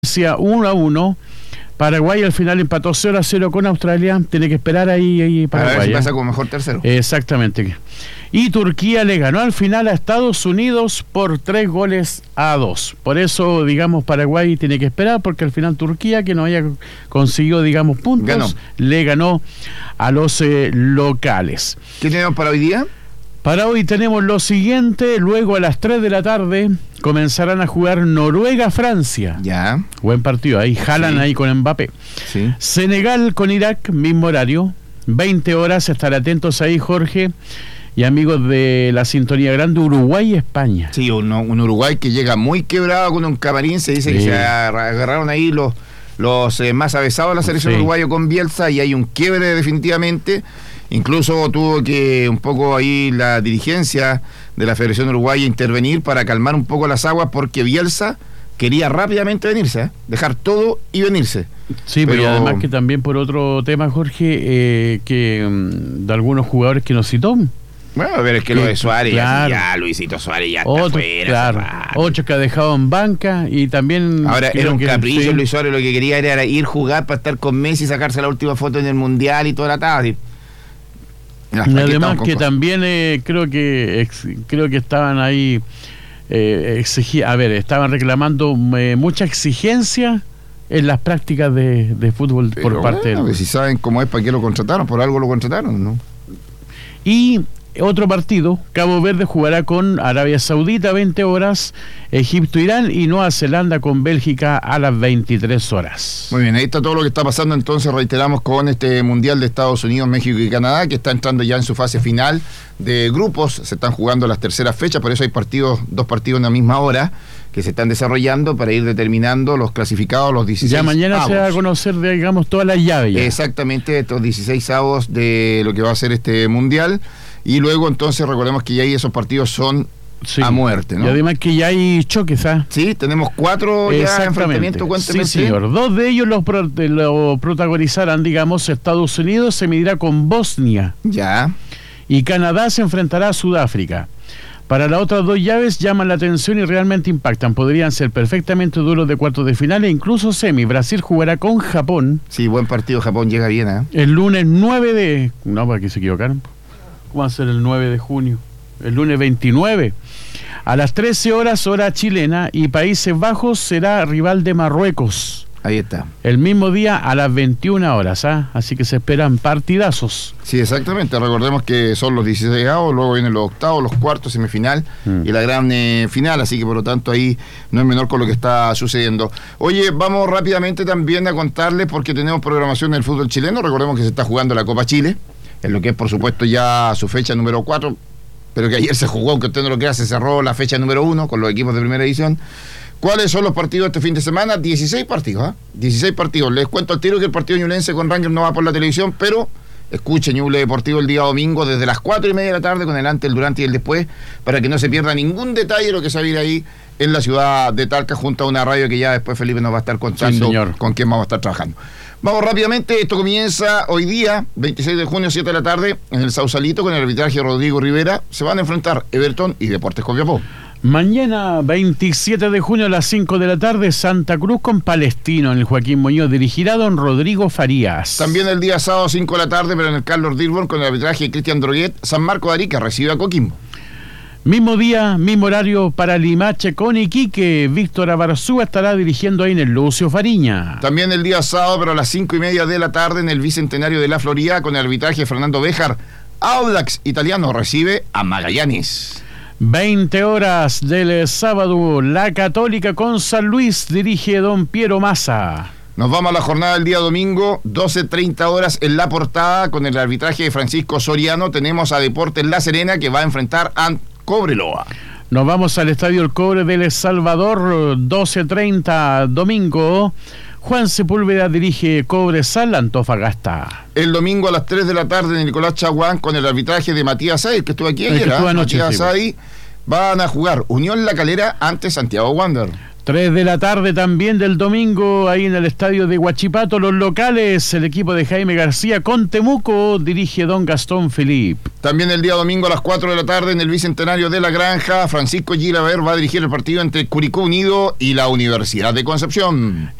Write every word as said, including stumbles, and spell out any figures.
uno a uno. Paraguay al final empató cero a cero con Australia. Tiene que esperar ahí, ahí Paraguay. A ver si ¿eh? pasa como mejor tercero. Exactamente. Y Turquía le ganó al final a Estados Unidos por tres goles a dos. Por eso, digamos, Paraguay tiene que esperar, porque al final Turquía, que no haya conseguido, digamos, puntos, ganó. le ganó a los eh, locales. ¿Qué tenemos para hoy día? Para hoy tenemos lo siguiente. Luego a las tres de la tarde comenzarán a jugar Noruega-Francia. Ya. Buen partido. Ahí jalan, sí. ahí con Mbappé. Sí. Senegal con Irak, mismo horario. veinte horas. Estar atentos ahí, Jorge. Y amigos de la sintonía grande, Uruguay y España. Sí, un, un Uruguay que llega muy quebrado con un camarín. Se dice sí. que se agarraron ahí los, los eh, más avesados de la selección sí. uruguayo con Bielsa, y hay un quiebre definitivamente. Incluso tuvo que un poco ahí la dirigencia de la Federación Uruguaya intervenir para calmar un poco las aguas, porque Bielsa quería rápidamente venirse, ¿eh? dejar todo y venirse. Sí, pero, pero además que también por otro tema, Jorge, eh, que um, de algunos jugadores que nos citó. Bueno, pero es que lo de Suárez, claro. ya, ya Luisito Suárez ya Otro, está fuera. Claro. Ocho que ha dejado en banca y también... Ahora era un que, capricho, sí. Luis Suárez lo que quería era ir jugar para estar con Messi, sacarse la última foto en el Mundial y toda la tarde. Y además que también eh, creo que ex, creo que estaban ahí eh, exigi, a ver, estaban reclamando eh, mucha exigencia en las prácticas de, de fútbol. Pero por parte bueno, de... si saben cómo es, para qué lo contrataron, por algo lo contrataron, ¿no? Y otro partido, Cabo Verde jugará con Arabia Saudita veinte horas, Egipto, Irán, y Nueva Zelanda con Bélgica a las veintitrés horas. Muy bien, ahí está todo lo que está pasando. Entonces reiteramos con este Mundial de Estados Unidos, México y Canadá, que está entrando ya en su fase final de grupos. Se están jugando las terceras fechas, por eso hay partidos, dos partidos en la misma hora que se están desarrollando para ir determinando los clasificados, los dieciséis Ya mañana avos. se va a conocer, digamos, todas las llaves ya. Exactamente, estos dieciséis avos de lo que va a ser este Mundial. Y luego entonces recordemos que ya ahí esos partidos son sí. a muerte, ¿no? Y además que ya hay choques, ¿ah? Sí, tenemos cuatro ya enfrentamientos, cuénteme. Sí, señor. Dos de ellos los pro, lo protagonizarán, digamos, Estados Unidos se medirá con Bosnia. Ya. Y Canadá se enfrentará a Sudáfrica. Para las otras dos llaves llaman la atención y realmente impactan. Podrían ser perfectamente duros de cuartos de final e incluso semi. Brasil jugará con Japón. Sí, buen partido. Japón llega bien, ¿eh? El lunes nueve de... No, para que se equivocaron. ¿Cómo va a ser el nueve de junio? El lunes veintinueve. A las trece horas, hora chilena, y Países Bajos será rival de Marruecos. Ahí está. El mismo día a las veintiuna horas, ¿ah? Así que se esperan partidazos. Sí, exactamente. Recordemos que son los dieciséis avos, luego vienen los octavos, los cuartos, semifinal mm. y la gran eh, final. Así que por lo tanto ahí no es menor con lo que está sucediendo. Oye, vamos rápidamente también a contarles, porque tenemos programación del fútbol chileno. Recordemos que se está jugando la Copa Chile, en lo que es por supuesto ya su fecha número cuatro, pero que ayer se jugó, aunque usted no lo crea, se cerró la fecha número uno con los equipos de primera edición. ¿Cuáles son los partidos este fin de semana? dieciséis partidos, ¿eh? dieciséis partidos. Les cuento al tiro que el partido ñublense con Rangers no va por la televisión, pero escuchen Ñuble Deportivo el día domingo desde las cuatro y media de la tarde con el antes, el durante y el después, para que no se pierda ningún detalle de lo que se va a ir ahí en la ciudad de Talca, junto a una radio que ya después Felipe nos va a estar contando sí, con quién vamos a estar trabajando. Vamos rápidamente, esto comienza hoy día, veintiséis de junio, siete de la tarde, en el Sausalito, con el arbitraje de Rodrigo Rivera. Se van a enfrentar Everton y Deportes Copiapó. Mañana, veintisiete de junio a las cinco de la tarde, Santa Cruz con Palestino en el Joaquín Muñoz, dirigirá don Rodrigo Farías. También el día sábado, cinco de la tarde, pero en el Carlos Dirborn, con el arbitraje de Cristian Droguet, San Marco de Arica recibe a Coquimbo. Mismo día, mismo horario para Limache con Iquique. Víctor Abarzúa estará dirigiendo ahí en el Lucio Fariña. También el día sábado, pero a las cinco y media de la tarde, en el Bicentenario de la Florida, con el arbitraje de Fernando Béjar, Audax Italiano recibe a Magallanes. veinte horas del sábado, la Católica con San Luis dirige don Piero Massa. Nos vamos a la jornada del día domingo, doce treinta horas en La Portada, con el arbitraje de Francisco Soriano. Tenemos a Deportes La Serena, que va a enfrentar a Cobreloa. Nos vamos al Estadio El Cobre del El Salvador, doce treinta domingo. Juan Sepúlveda dirige Cobresal Antofagasta. El domingo a las tres de la tarde en Nicolás Chaguán, con el arbitraje de Matías Sáez, que estuvo aquí ayer. Anoche, Matías sí, Sáez, van a jugar Unión La Calera ante Santiago Wander. tres de la tarde también del domingo, ahí en el estadio de Huachipato, los locales, el equipo de Jaime García con Temuco, dirige don Gastón Filip. También el día domingo a las cuatro de la tarde en el Bicentenario de la Granja, Francisco Gilaver va a dirigir el partido entre Curicó Unido y la Universidad de Concepción.